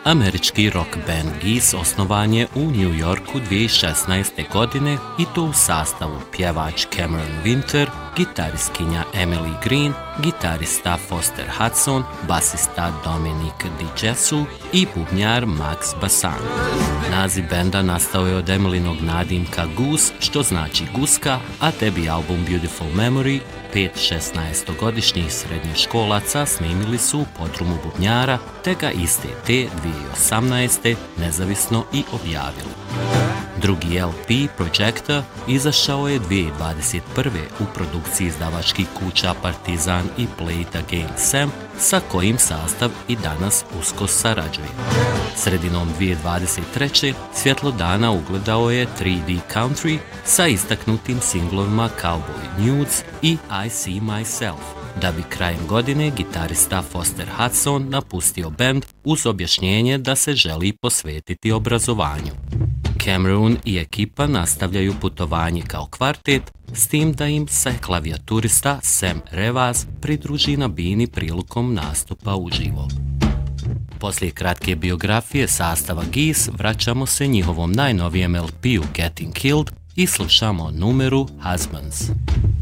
Američki rock band Geese osnovan je u New Yorku 2016. godine i to u sastavu pjevač Cameron Winter, gitaristkinja Emily Green, gitarista Foster Hudson, basista Dominic DiGesu i bubnjar Max Basan. Naziv benda nastao je od Emilynog nadimka Goose, što znači guska, a debi album Beautiful Memory 5 16-godišnjih srednjoškolaca snimili su u podrumu bubnjara, te ga iste te 2018. nezavisno i objavili. Drugi LP, Projector, izašao je 2021. u produkciji izdavačkih kuća Partizan i Play It Again Sam, sa kojim sastav i danas usko sarađuje. Sredinom 2023. svjetlo dana ugledao je 3D Country sa istaknutim singlovima Cowboy Nudes i I See Myself, da bi krajem godine gitarista Foster Hudson napustio bend uz objašnjenje da se želi posvetiti obrazovanju. Cameron i ekipa nastavljaju putovanje kao kvartet, s tim da im se klavijaturista Sam Revaz pridruži na bini prilikom nastupa uživo. Poslije kratke biografije sastava Geese vraćamo se njihovom najnovijem LP-u Getting Killed i slušamo numeru Husbands.